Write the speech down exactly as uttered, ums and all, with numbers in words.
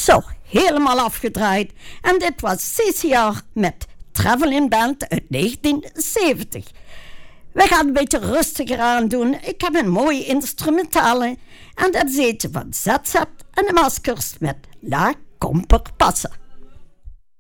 Zo, helemaal afgedraaid. En dit was C C R met Traveling Band uit negentien zeventig. We gaan een beetje rustiger aan doen. Ik heb een mooie instrumentale. En dat is eentje van Z Z en de Maskers met La Comper Passa.